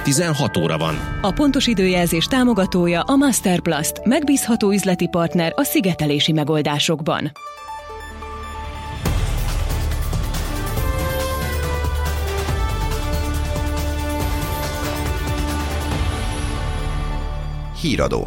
16 óra van. A pontos időjelzés támogatója a Masterplast, megbízható üzleti partner a szigetelési megoldásokban. Híradó.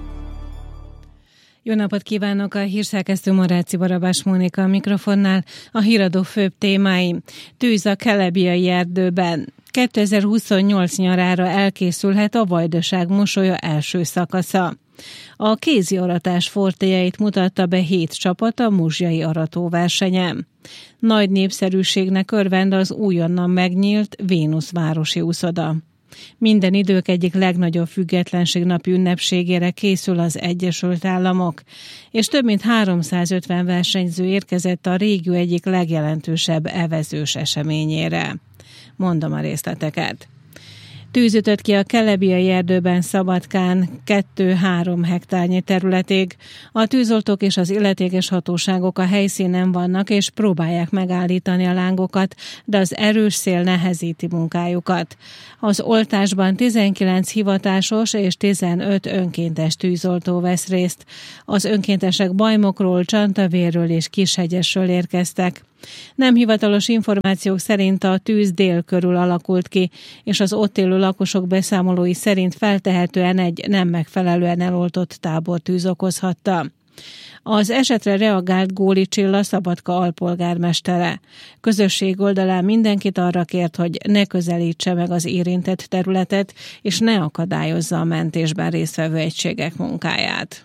Jó napot kívánok! A hírszerkesztő Morácsi Barabás Mónika a mikrofonnál. A híradó főbb témái: tűz a Kelebiai erdőben. 2028 nyarára elkészülhet a Vajdaság mosolya első szakasza. A kéziaratás fortélyeit mutatta be 7 csapat a muzsjai aratóversenyen. Nagy népszerűségnek örvend az újonnan megnyílt Vénusz városi uszoda. Minden idők egyik legnagyobb függetlenségnapi ünnepségére készül az Egyesült Államok, és több mint 350 versenyző érkezett a régió egyik legjelentősebb evezős eseményére. Mondom a részleteket. Tűz ütött ki a Kelebiai erdőben Szabadkán 2-3 hektárnyi területig. A tűzoltók és az illetékes hatóságok a helyszínen vannak és próbálják megállítani a lángokat, de az erős szél nehezíti munkájukat. Az oltásban 19 hivatásos és 15 önkéntes tűzoltó vesz részt. Az önkéntesek Bajmokról, Csantavérről és Kishegyesről érkeztek. Nem hivatalos információk szerint a tűz dél körül alakult ki, és az ott élő lakosok beszámolói szerint feltehetően egy nem megfelelően eloltott tábortűz okozhatta. Az esetre reagált Góli Csilla Szabadka alpolgármestere. Közösség oldalán mindenkit arra kért, hogy ne közelítse meg az érintett területet, és ne akadályozza a mentésben résztvevő egységek munkáját.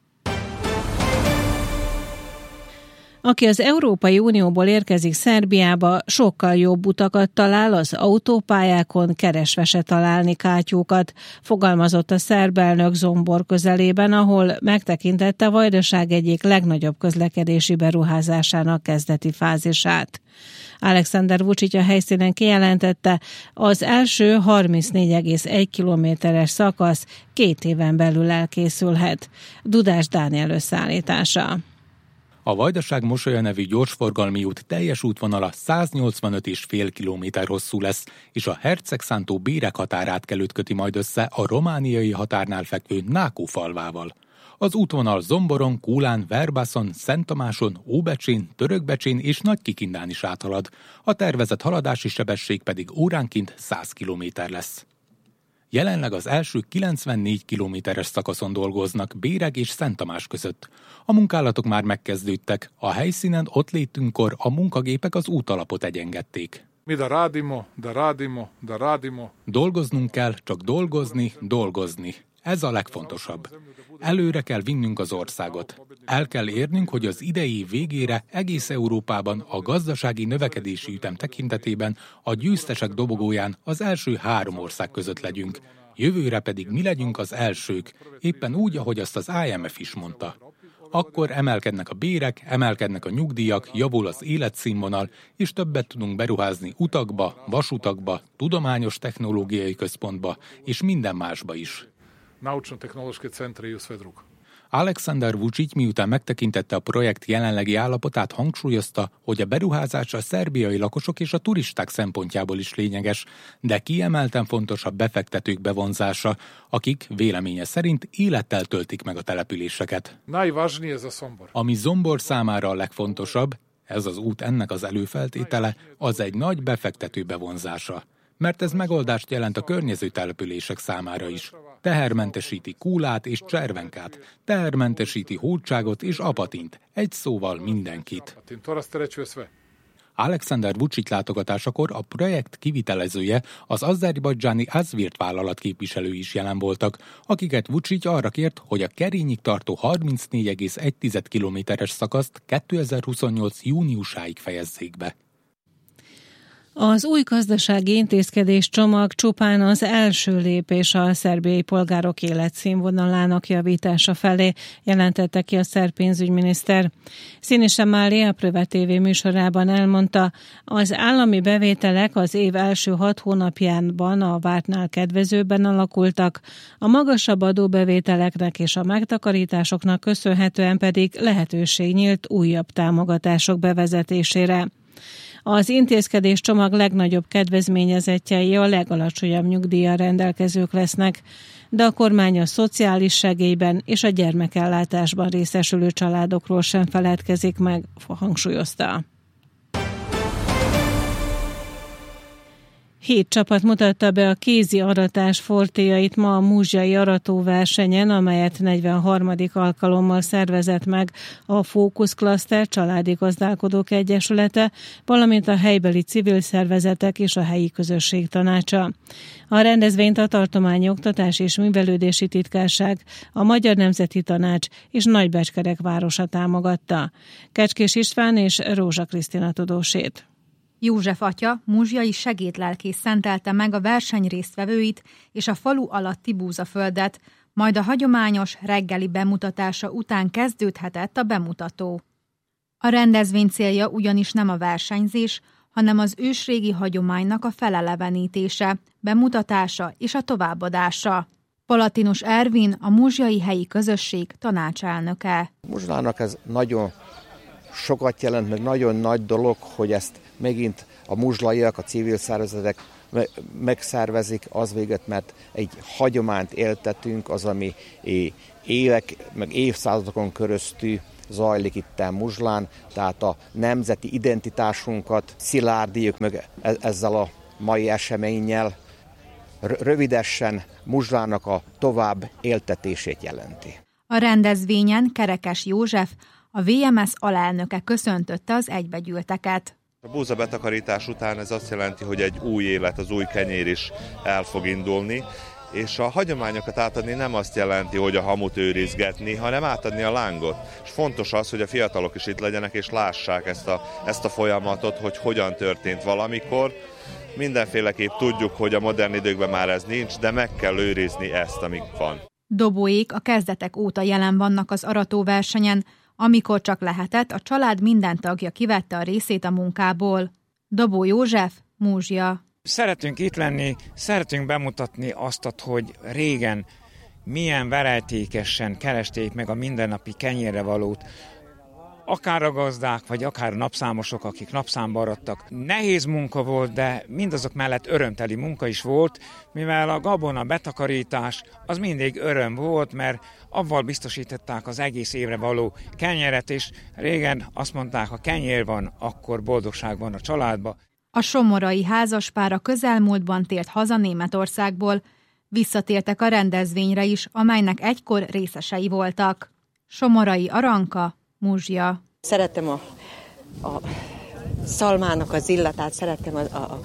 Aki az Európai Unióból érkezik Szerbiába, sokkal jobb utakat talál, az autópályákon keresve se találni kátyúkat, fogalmazott a szerb elnök Zombor közelében, ahol megtekintette Vajdaság egyik legnagyobb közlekedési beruházásának kezdeti fázisát. Alexander Vučić a helyszínen kijelentette, az első 34,1 kilométeres szakasz 2 éven belül elkészülhet. Dudás Dániel összeállítása. A Vajdaság mosolya nevű gyorsforgalmi út teljes útvonala 185,5 km hosszú lesz, és a Hercegszántó Bérek határátkelőt köti majd össze a romániai határnál fekvő Nákó falvával. Az útvonal Zomboron, Kúlán, Verbászon, Szent Tamáson, Óbecsén, Törökbecsén és Nagykikindán is áthalad. A tervezett haladási sebesség pedig óránként 100 km lesz. Jelenleg az első 94 kilométeres szakaszon dolgoznak Béreg és Szent Tamás között. A munkálatok már megkezdődtek, a helyszínen ott létünkkor a munkagépek az útalapot egyengették. Mi da radimo. Dolgoznunk kell, csak dolgozni. Ez a legfontosabb. Előre kell vinnünk az országot. El kell érnünk, hogy az idei év végére egész Európában a gazdasági növekedési ütem tekintetében a győztesek dobogóján az első 3 ország között legyünk. Jövőre pedig mi legyünk az elsők, éppen úgy, ahogy azt az IMF is mondta. Akkor emelkednek a bérek, emelkednek a nyugdíjak, javul az életszínvonal, és többet tudunk beruházni utakba, vasutakba, tudományos technológiai központba, és minden másba is. Naučno-tehnološke centre i sve drugo. Alexander Vučić miután megtekintette a projekt jelenlegi állapotát, hangsúlyozta, hogy a beruházás a szerbiai lakosok és a turisták szempontjából is lényeges, de kiemelten fontos a befektetők bevonzása, akik véleménye szerint élettel töltik meg a településeket. Najvažnije za Sombor. Ami Zombor számára a legfontosabb, ez az út ennek az előfeltétele, az egy nagy befektető bevonzása. Mert ez megoldást jelent a környező települések számára is. Tehermentesíti Kúlát és Cservenkát, tehermentesíti Hódságot és Apatint, egy szóval mindenkit. Alexander Vučić látogatásakor a projekt kivitelezője, az azerbajdzsáni Azvirt vállalat képviselői is jelen voltak, akiket Vučić arra kért, hogy a Kerényig tartó 34,1 kilométeres szakaszt 2028. júniusáig fejezzék be. Az új gazdasági intézkedés csomag csupán az első lépés a szerbiai polgárok életszínvonalának javítása felé, jelentette ki a szerb pénzügyminiszter. Sinisa Mali a Pröve TV műsorában elmondta, az állami bevételek az év első 6 hónapjában a vártnál kedvezőbben alakultak, a magasabb adóbevételeknek és a megtakarításoknak köszönhetően pedig lehetőség nyílt újabb támogatások bevezetésére. Az intézkedés csomag legnagyobb kedvezményezettjei a legalacsonyabb nyugdíjjal rendelkezők lesznek, de a kormány a szociális segélyben és a gyermekellátásban részesülő családokról sem feledkezik meg, hangsúlyozta. 7 csapat mutatta be a kézi aratás fortéjait ma a muzsiai aratóversenyen, amelyet 43. alkalommal szervezett meg a Fókusz Klaszter Családi Gazdálkodók Egyesülete, valamint a helybeli civil szervezetek és a helyi közösség tanácsa. A rendezvényt a Tartományi Oktatás és Művelődési Titkárság, a Magyar Nemzeti Tanács és Nagybecskerek városa támogatta. Kecskés István és Rózsa Krisztina tudósít. József atya, muzsiai segédlelkész szentelte meg a verseny résztvevőit és a falu alatti búzaföldet, majd a hagyományos reggeli bemutatása után kezdődhetett a bemutató. A rendezvény célja ugyanis nem a versenyzés, hanem az ősrégi hagyománynak a felelevenítése, bemutatása és a továbbadása. Palatinus Ervin, a muzsiai helyi közösség tanácselnöke. Muzslának ez nagyon sokat jelent, meg nagyon nagy dolog, hogy ezt megint a muzslaiak, a civil szervezetek megszervezik az véget, mert egy hagyományt éltetünk, az, ami évek, meg évszázadokon keresztül zajlik itt a Muzslán, tehát a nemzeti identitásunkat szilárdítjuk meg ezzel a mai eseménnyel. Rövidesen Muzslának a tovább éltetését jelenti. A rendezvényen Kerekes József, a VMS alelnöke köszöntötte az egybegyűlteket. A búza betakarítás után ez azt jelenti, hogy egy új élet, az új kenyér is el fog indulni, és a hagyományokat átadni nem azt jelenti, hogy a hamut őrizgetni, hanem átadni a lángot. És fontos az, hogy a fiatalok is itt legyenek, és lássák ezt a folyamatot, hogy hogyan történt valamikor. Mindenféleképp tudjuk, hogy a modern időkben már ez nincs, de meg kell őrizni ezt, amíg van. Dobóék a kezdetek óta jelen vannak az aratóversenyen. Amikor csak lehetett, a család minden tagja kivette a részét a munkából. Dobó József, Múzsia. Szeretünk itt lenni, szeretünk bemutatni azt, hogy régen milyen verejtékesen keresték meg a mindennapi kenyérre valót, akár a gazdák, vagy akár a napszámosok, akik napszámba arattak. Nehéz munka volt, de mindazok mellett örömteli munka is volt, mivel a gabona betakarítás az mindig öröm volt, mert avval biztosították az egész évre való kenyeret, és régen azt mondták, ha kenyér van, akkor boldogság van a családba. A somorai házaspár a közelmúltban tért haza Németországból. Visszatértek a rendezvényre is, amelynek egykor részesei voltak. Somorai Aranka, Múzsia. Szeretem a szalmának az illatát, szeretem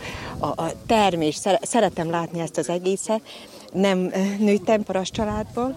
a termést, szeretem látni ezt az egészet. Nem nőttem paraszt családból,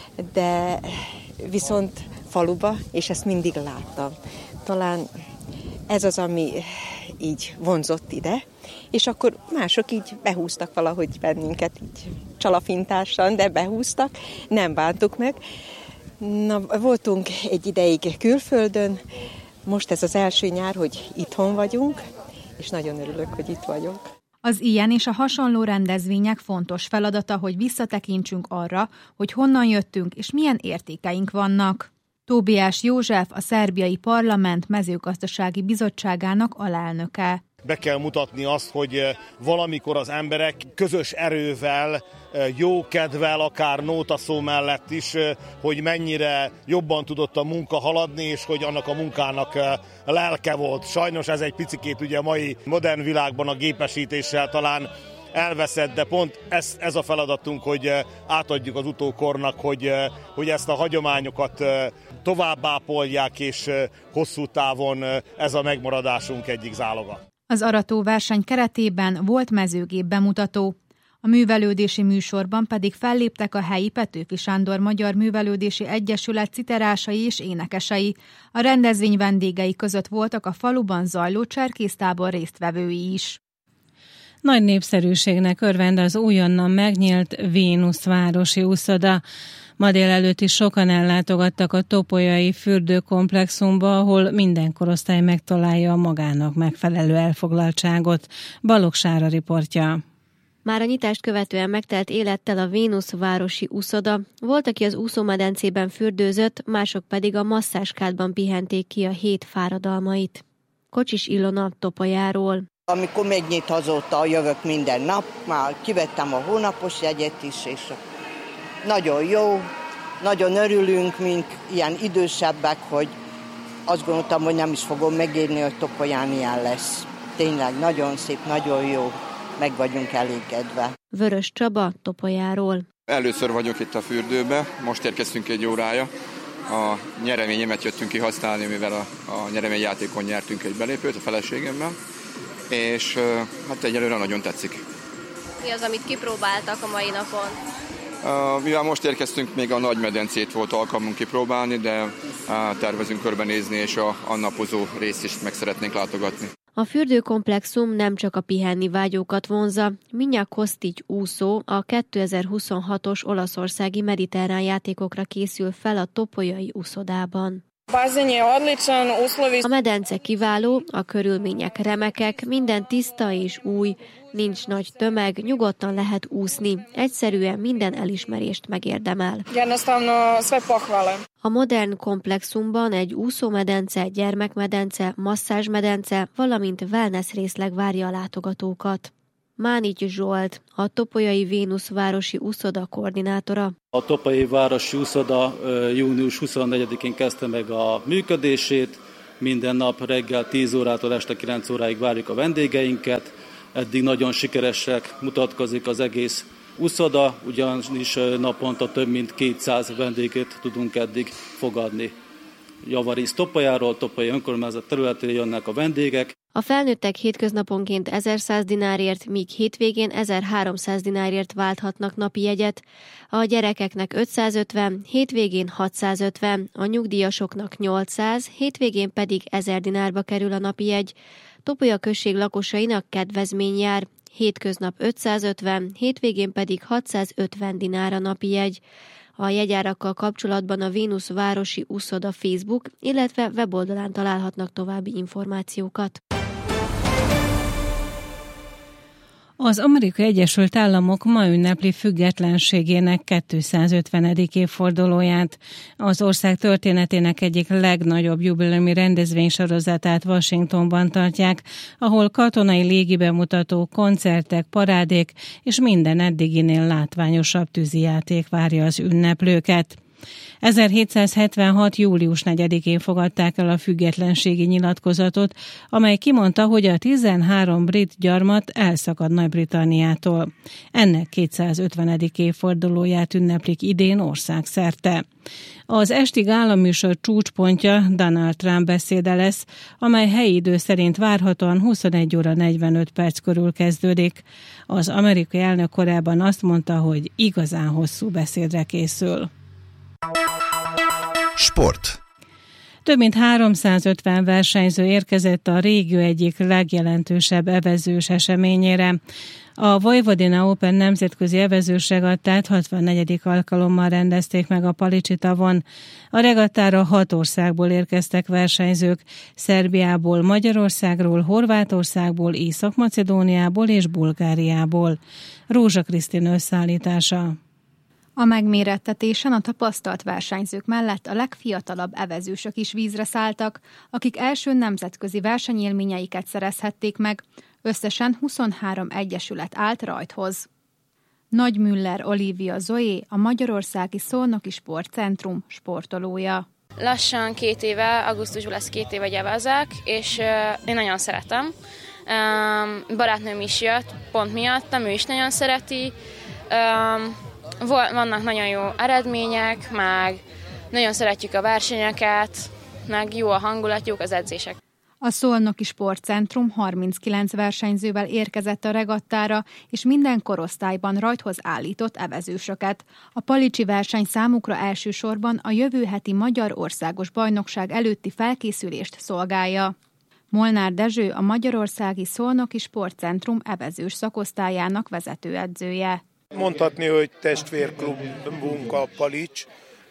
de viszont faluba, és ezt mindig láttam. Talán ez az, ami így vonzott ide, és akkor mások így behúztak valahogy bennünket, így csalafintásan, de behúztak, nem bántuk meg. Na, voltunk egy ideig külföldön, most ez az első nyár, hogy itthon vagyunk, és nagyon örülök, hogy itt vagyok. Az ilyen és a hasonló rendezvények fontos feladata, hogy visszatekintsünk arra, hogy honnan jöttünk és milyen értékeink vannak. Tóbiás József, a szerbiai parlament mezőgazdasági bizottságának alelnöke. Be kell mutatni azt, hogy valamikor az emberek közös erővel, jó kedvel, akár nótaszó mellett is, hogy mennyire jobban tudott a munka haladni, és hogy annak a munkának lelke volt. Sajnos ez egy picikét ugye a mai modern világban a gépesítéssel talán elveszett, de pont ez a feladatunk, hogy átadjuk az utókornak, hogy ezt a hagyományokat továbbápolják, és hosszú távon ez a megmaradásunk egyik záloga. Az aratóverseny keretében volt mezőgép bemutató. A művelődési műsorban pedig felléptek a helyi Petőfi Sándor Magyar Művelődési Egyesület citerásai és énekesei. A rendezvény vendégei között voltak a faluban zajló cserkésztábor résztvevői is. Nagy népszerűségnek örvend az újonnan megnyílt Vénusz városi uszoda. Ma délelőtt is sokan ellátogattak a topolyai fürdőkomplexumba, ahol minden korosztály megtalálja a magának megfelelő elfoglaltságot. Balogh Sára riportja. Már a nyitást követően megtelt élettel a Vénusz városi uszoda. Volt, aki az úszómedencében fürdőzött, mások pedig a masszáskádban pihenték ki a hét fáradalmait. Kocsis Ilona Topolyáról. Amikor megnyit azóta jövök minden nap, már kivettem a hónapos jegyet is, és nagyon jó, nagyon örülünk, mint ilyen idősebbek, hogy azt gondoltam, hogy nem is fogom megérni, hogy Topolyán ilyen lesz. Tényleg nagyon szép, nagyon jó, meg vagyunk elégedve. Vörös Csaba Topolyáról. Először vagyok itt a fürdőben, most érkeztünk egy órája. A nyereményemet jöttünk kihasználni, mivel a nyereményjátékon nyertünk egy belépőt a feleségemmel, és hát egyelőre nagyon tetszik. Mi az, amit kipróbáltak a mai napon? Mivel most érkeztünk, még a Nagymedencét volt alkalmunk kipróbálni, de tervezünk körbenézni, és a napozó részt is meg szeretnénk látogatni. A fürdőkomplexum nem csak a pihenni vágyókat vonzza, Minya Kostić úszó a 2026-os olaszországi mediterrán játékokra készül fel a topolyai úszodában. A medence kiváló, a körülmények remekek, minden tiszta és új, nincs nagy tömeg, nyugodtan lehet úszni, egyszerűen minden elismerést megérdemel. A modern komplexumban egy úszómedence, gyermekmedence, masszázsmedence, valamint wellness részleg várja a látogatókat. Mánics Zsolt, a Topolyai Vénusz városi úszoda koordinátora. A Topolyai városi úszoda június 24-én kezdte meg a működését. Minden nap reggel 10 órától este 9 óráig várjuk a vendégeinket. Eddig nagyon sikeresek mutatkozik az egész úszoda, ugyanis naponta több mint 200 vendéget tudunk eddig fogadni. Javarisz Topolyáról, Topolyai önkormányzat területére jönnek a vendégek. A felnőttek hétköznaponként 1100 dinárért, míg hétvégén 1300 dinárért válthatnak napi jegyet, a gyerekeknek 550, hétvégén 650, a nyugdíjasoknak 800, hétvégén pedig 1000 dinárba kerül a napi jegy. Topolya község lakosainak kedvezmény jár, hétköznap 550, hétvégén pedig 650 dinár a napi jegy. A jegyárakkal kapcsolatban a Vénusz városi úszoda Facebook, illetve weboldalán találhatnak további információkat. Az Amerikai Egyesült Államok ma ünnepli függetlenségének 250. évfordulóját. Az ország történetének egyik legnagyobb jubileumi rendezvénysorozatát Washingtonban tartják, ahol katonai légibemutató, koncertek, parádék és minden eddiginél látványosabb tűzijáték várja az ünneplőket. 1776. július 4-én fogadták el a függetlenségi nyilatkozatot, amely kimondta, hogy a 13 brit gyarmat elszakad Nagy-Britanniától. Ennek 250. évfordulóját ünneplik idén országszerte. Az esti gálaműsor csúcspontja Donald Trump beszéde lesz, amely helyi idő szerint várhatóan 21 óra 45 perc körül kezdődik. Az amerikai elnök korábban azt mondta, hogy igazán hosszú beszédre készül. Sport. Több mint 350 versenyző érkezett a régió egyik legjelentősebb evezős eseményére. A Vojvodina Open nemzetközi evezős regattát 64. alkalommal rendezték meg a Palicsi tavon. A regattára 6 országból érkeztek versenyzők, Szerbiából, Magyarországról, Horvátországból, Észak-Macedóniából és Bulgáriából. Rózsa Krisztina összeállítása. A megmérettetésen a tapasztalt versenyzők mellett a legfiatalabb evezősök is vízre szálltak, akik első nemzetközi versenyélményeiket szerezhették meg, összesen 23 egyesület állt rajthoz. Nagy Müller Olivia Zoé, a Magyarországi Szolnoki Sportcentrum sportolója. Lassan 2 éve, augusztusban lesz 2 éve, hogy evezek, és én nagyon szeretem. Barátnőm is jött pont miattam, ő is nagyon szereti. Vannak nagyon jó eredmények, meg nagyon szeretjük a versenyeket, meg jó a hangulat, jók az edzések. A Szolnoki Sportcentrum 39 versenyzővel érkezett a regattára, és minden korosztályban rajthoz állított evezősöket. A palicsi verseny számukra elsősorban a jövő heti Magyar Országos Bajnokság előtti felkészülést szolgálja. Molnár Dezső, a Magyarországi Szolnoki Sportcentrum evezős szakosztályának vezetőedzője. Mondhatni, hogy testvérklubunk a Palics.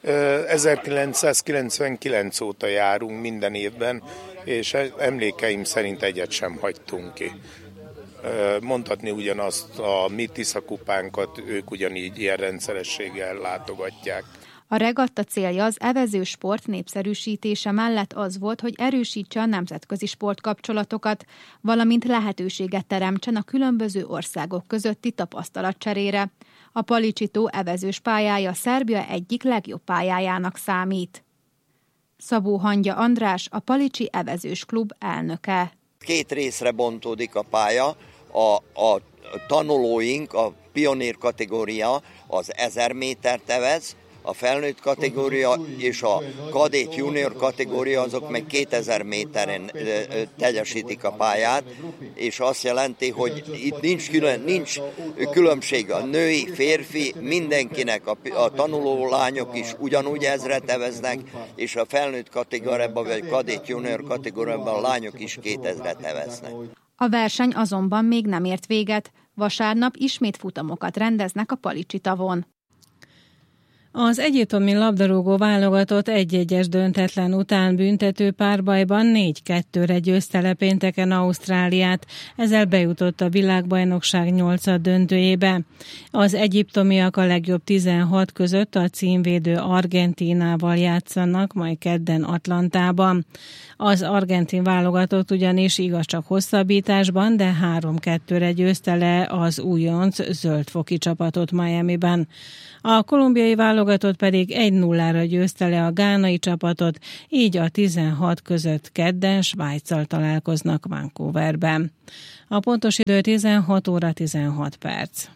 1999 óta járunk minden évben, és emlékeim szerint egyet sem hagytunk ki. Mondhatni ugyanazt, a mi Tisza kupánkat ők ugyanígy ilyen rendszerességgel látogatják. A regatta célja az evezősport népszerűsítése mellett az volt, hogy erősítse a nemzetközi sportkapcsolatokat, valamint lehetőséget teremtsen a különböző országok közötti tapasztalatcserére. A Palicsi-tó evezős pályája Szerbia egyik legjobb pályájának számít. Szabó Hangya András, a Palicsi Evezős Klub elnöke. 2 részre bontódik a pálya, a tanulóink, a pionír kategória az 1000 métert evez, a felnőtt kategória és a kadét junior kategória azok meg 2000 méteren teljesítik a pályát, és azt jelenti, hogy itt nincs különbség a női, férfi, mindenkinek, a tanuló lányok is ugyanúgy 1000-et eveznek, és a felnőtt kategóriában vagy kadét junior kategóriában a lányok is 2000-et eveznek. A verseny azonban még nem ért véget, vasárnap ismét futamokat rendeznek a Palicsi tavon. Az egyiptomi labdarúgó válogatott 1-1-es döntetlen után büntető párbajban 4-2-re győzte le pénteken Ausztráliát, ezzel bejutott a világbajnokság 8. döntőjébe. Az egyiptomiak a legjobb 16 között a címvédő Argentínával játszanak, majd kedden Atlantában. Az argentin válogatott ugyanis igaz csak hosszabbításban, de 3-2-re győzte le az újonc zöldfoki csapatot Miamiben. A kolumbiai válogatott pedig 1-0-ra győzte le a gánai csapatot, így a 16 között kedden Svájccal találkoznak Vancouverben. A pontos idő 16 óra 16 perc.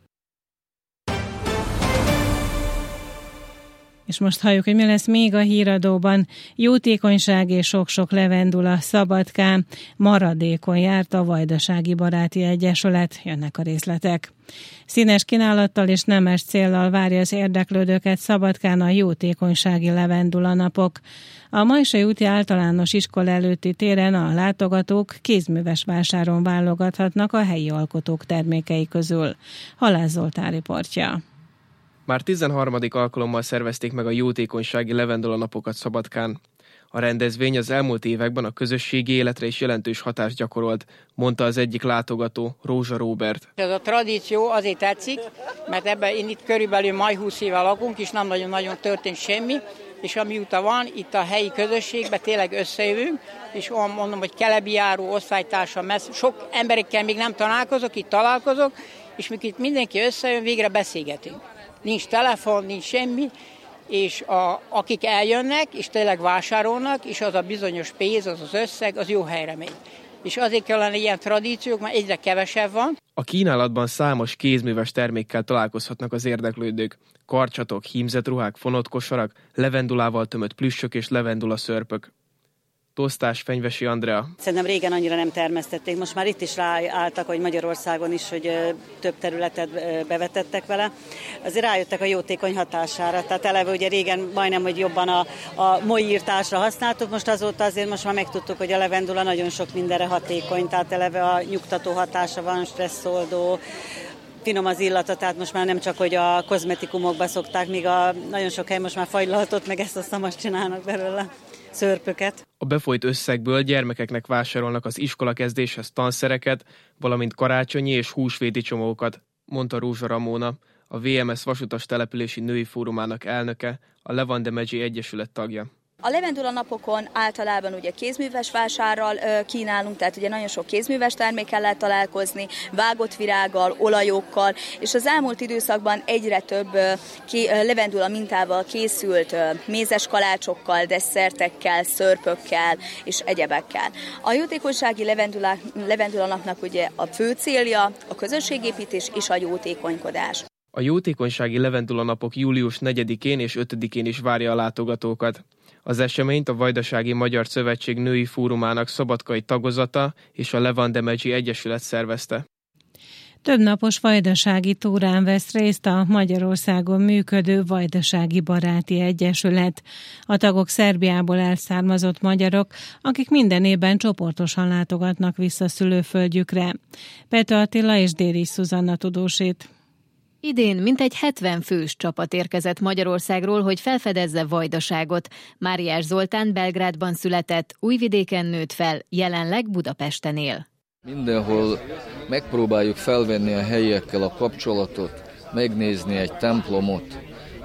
És most halljuk, hogy mi lesz még a híradóban. Jótékonyság és sok-sok levendula Szabadkán. Maradékon járt a Vajdasági Baráti Egyesület. Jönnek a részletek. Színes kínálattal és nemes céllal várja az érdeklődőket Szabadkán a jótékonysági levendula napok. A Majsai úti általános iskola előtti téren a látogatók kézműves vásáron válogathatnak a helyi alkotók termékei közül. Halász Zoltán riportja. Már 13. alkalommal szervezték meg a jótékonysági levendula napokat Szabadkán. A rendezvény az elmúlt években a közösségi életre is jelentős hatást gyakorolt, mondta az egyik látogató, Rózsa Róbert. Ez a tradíció azért tetszik, mert én itt körülbelül majd 20 éve lakunk, és nem nagyon történt semmi, és amióta van, itt a helyi közösségben tényleg összejövünk, és mondom, hogy kelebi járó, osztálytársam, sok emberekkel még nem találkozok, itt találkozok, és mikor itt mindenki összejön, végre beszélgetünk. Nincs telefon, nincs semmi, és akik eljönnek, és tényleg vásárolnak, és az a bizonyos pénz, az az összeg, az jó helyre megy. És azért kellene ilyen tradíciók, mert egyre kevesebb van. A kínálatban számos kézműves termékkel találkozhatnak az érdeklődők. Karcsatok, hímzett ruhák, fonott kosarak, levendulával tömött plüssök és levendula szörpök. Tosztás, Fenyvesi Andrea. Szerintem régen annyira nem termesztették, most már itt is ráálltak, hogy Magyarországon is, hogy több területet bevetettek vele. Azért rájöttek a jótékony hatására, tehát eleve ugye régen majdnem, hogy jobban a molyírtásra használtuk, most azóta azért most már megtudtuk, hogy a levendula nagyon sok mindenre hatékony, tehát eleve a nyugtató hatása van, stresszoldó, finom az illata, tehát most már nem csak, hogy a kozmetikumokba szokták, míg nagyon sok hely most már fagylaltot, meg ezt azt csinálnak belőle. Szörpöket. A befolyt összegből gyermekeknek vásárolnak az iskolakezdéshez tanszereket, valamint karácsonyi és húsvéti csomagokat, mondta Rózsa Ramóna, a VMS Vasutas Települési Női Fórumának elnöke, a Levande Megyei Egyesület tagja. A levendula napokon általában ugye kézműves vásárral kínálunk, tehát ugye nagyon sok kézműves termékkel lehet találkozni, vágott virággal, olajokkal, és az elmúlt időszakban egyre több levendula mintával készült mézes kalácsokkal, desszertekkel, szörpökkel és egyebekkel. A jótékonysági levendula napnak ugye a fő célja a közösségépítés és a jótékonykodás. A jótékonysági levendula napok július 4-én és 5-én is várja a látogatókat. Az eseményt a Vajdasági Magyar Szövetség Női Fórumának szabadkai tagozata és a Levande Megyei Egyesület szervezte. Több napos vajdasági túrán vesz részt a Magyarországon működő Vajdasági Baráti Egyesület. A tagok Szerbiából elszármazott magyarok, akik minden évben csoportosan látogatnak vissza szülőföldjükre. Pető Attila és Déris Szuzanna tudósít. Idén mintegy 70 fős csapat érkezett Magyarországról, hogy felfedezze Vajdaságot. Máriás Zoltán Belgrádban született, Újvidéken nőtt fel, jelenleg Budapesten él. Mindenhol megpróbáljuk felvenni a helyiekkel a kapcsolatot, megnézni egy templomot,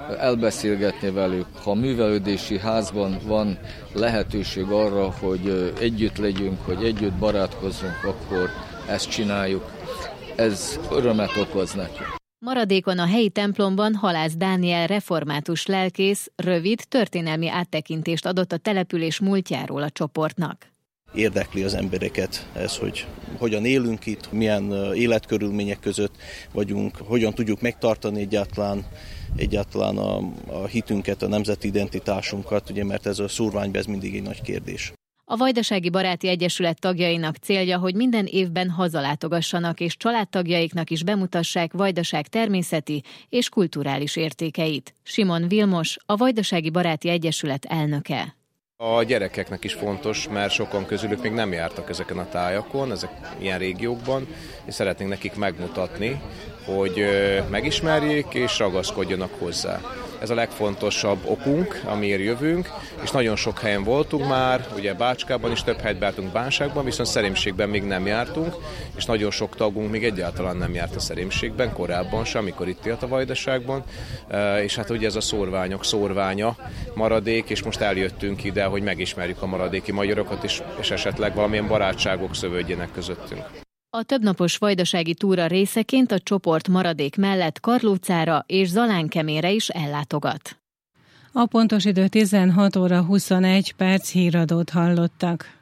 elbeszélgetni velük. Ha a művelődési házban van lehetőség arra, hogy együtt legyünk, hogy együtt barátkozzunk, akkor ezt csináljuk. Ez örömet okoz nekünk. Maradékon a helyi templomban Halász Dániel református lelkész rövid történelmi áttekintést adott a település múltjáról a csoportnak. Érdekli az embereket ez, hogy hogyan élünk itt, milyen életkörülmények között vagyunk, hogyan tudjuk megtartani egyáltalán a hitünket, a nemzeti identitásunkat, ugye, mert ez a szórványban ez mindig egy nagy kérdés. A Vajdasági Baráti Egyesület tagjainak célja, hogy minden évben hazalátogassanak és családtagjaiknak is bemutassák Vajdaság természeti és kulturális értékeit. Simon Vilmos, a Vajdasági Baráti Egyesület elnöke. A gyerekeknek is fontos, mert sokan közülük még nem jártak ezeken a tájakon, ezek ilyen régiókban, és szeretnénk nekik megmutatni, hogy megismerjék és ragaszkodjanak hozzá. Ez a legfontosabb okunk, amiért jövünk, és nagyon sok helyen voltunk már, ugye Bácskában is több helyt jártunk, Bánságban, viszont Szerémségben még nem jártunk, és nagyon sok tagunk még egyáltalán nem járt a Szerémségben, korábban sem, amikor itt élt a Vajdaságban, és hát ugye ez a szórványok szórványa maradék, és most eljöttünk ide, hogy megismerjük a maradéki magyarokat, és esetleg valamilyen barátságok szövődjenek közöttünk. A többnapos vajdasági túra részeként a csoport maradék mellett Karlócára és Zalánkemére is ellátogat. A pontos idő 16 óra 21 perc, híradót hallottak.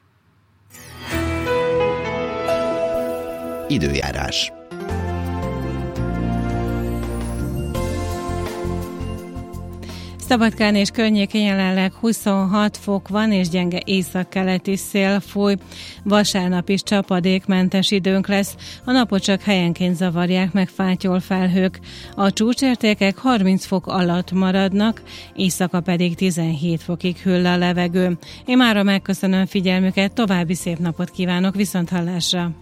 Időjárás. Szabadkán és környékén jelenleg 26 fok van, és gyenge északkeleti szél fúj. Vasárnap is csapadékmentes időnk lesz, a napot csak helyenként zavarják meg fátyol felhők. A csúcsértékek 30 fok alatt maradnak, éjszaka pedig 17 fokig hűl a levegő. Én mára megköszönöm figyelmüket, további szép napot kívánok, viszonthallásra!